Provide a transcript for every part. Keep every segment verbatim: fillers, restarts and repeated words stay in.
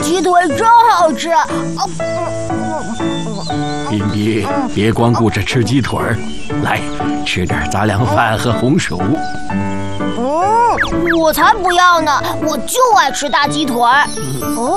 鸡腿真好吃。 彬彬，别光顾着吃鸡腿儿，来吃点杂粮饭和红薯。 嗯，我才不要呢，我就爱吃大鸡腿儿。哦，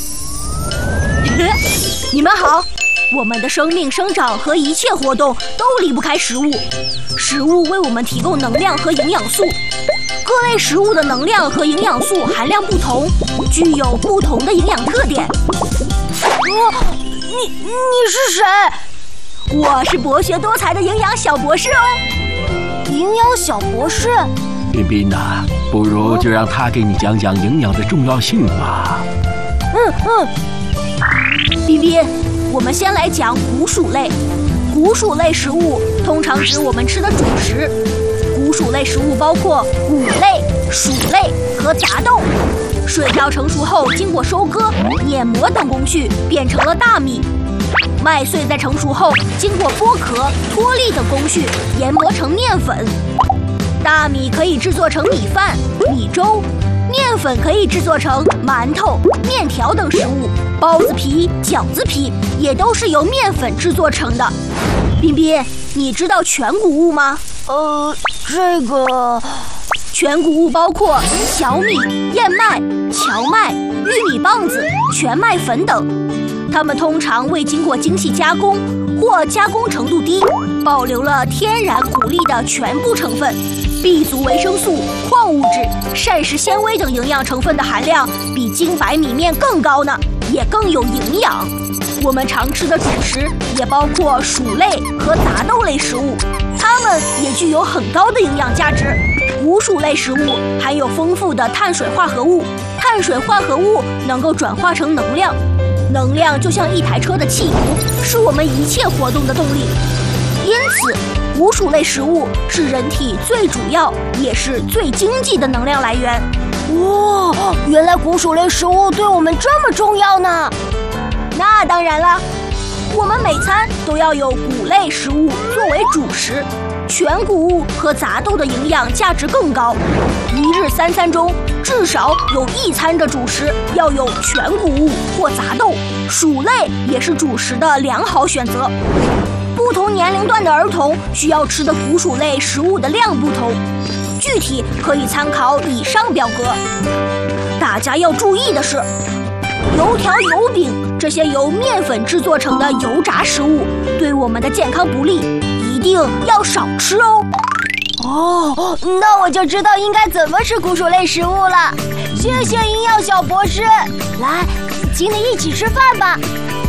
你们好。我们的生命生长和一切活动都离不开食物，食物为我们提供能量和营养素。各类食物的能量和营养素含量不同，具有不同的营养特点。 哦，你你是谁？ 我是博学多才的营养小博士哦。 营养小博士？ 彬彬呐，不如就让他给你讲讲营养的重要性吧。 嗯嗯。彬彬，我们先来讲谷薯类。谷薯类食物通常指我们吃的主食。谷薯类食物包括谷类、薯类和杂豆。水稻成熟后，经过收割、碾磨等工序，变成了大米。麦穗在成熟后，经过剥壳、脱粒等工序，研磨成面粉。大米可以制作成米饭、米粥，面粉可以制作成馒头、面条等食物。包子皮、饺子皮也都是由面粉制作成的。彬彬，你知道全谷物吗？ 呃，这个全谷物包括小米、燕麦、荞麦、玉米棒子、全麦粉等，它们通常未经过精细加工或加工程度低，保留了天然谷粒的全部成分。B 族维生素、矿物质、膳食纤维等营养成分的含量比精白米面更高呢，也更有营养。我们常吃的主食也包括薯类和杂豆类食物，它们也具有很高的营养价值。谷薯类食物含有丰富的碳水化合物，碳水化合物能够转化成能量，能量就像一台车的汽油，是我们一切活动的动力。因此，谷薯类食物是人体最主要也是最经济的能量来源。 哇，原来谷薯类食物对我们这么重要呢！ 那当然了，我们每餐都要有谷类食物作为主食，全谷物和杂豆的营养价值更高。一日三餐中至少有一餐的主食要有全谷物或杂豆，薯类也是主食的良好选择。不同年龄段的儿童需要吃的谷薯类食物的量不同，具体可以参考以上表格。大家要注意的是，油条、油饼这些由面粉制作成的油炸食物对我们的健康不利，一定要少吃哦。 哦，那我就知道应该怎么吃谷薯类食物了。谢谢营养小博士，来，请你一起吃饭吧。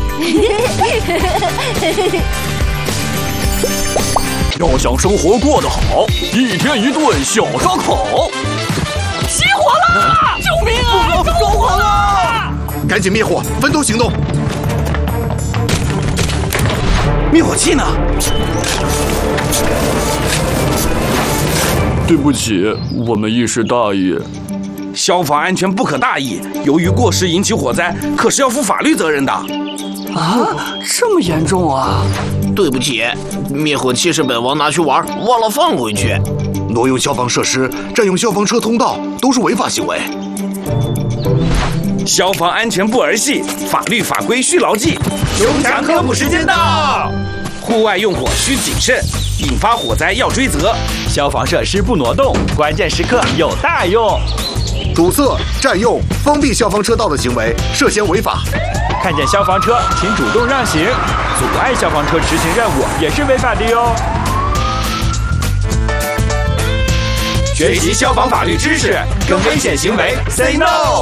要想生活过得好，一天一顿小烧烤。 起火了！救命啊！着火了！ 赶紧灭火，分头行动。 灭火器呢？对不起，我们一时大意。 消防安全不可大意，由于过失引起火灾，可是要负法律责任的。 啊，这么严重啊！ 对不起，灭火器是本王拿去玩，忘了放回去。 挪用消防设施、占用消防车通道都是违法行为。 消防安全不儿戏，法律法规需牢记。 胸腔科普时间到， 户外用火需谨慎，引发火灾要追责。 消防设施不挪动，关键时刻有大用。 堵塞、占用、封闭消防车道的行为涉嫌违法。 看见消防车，请主动让行，阻碍消防车执行任务也是违法的哟。 学习消防法律知识，跟危险行为 say no。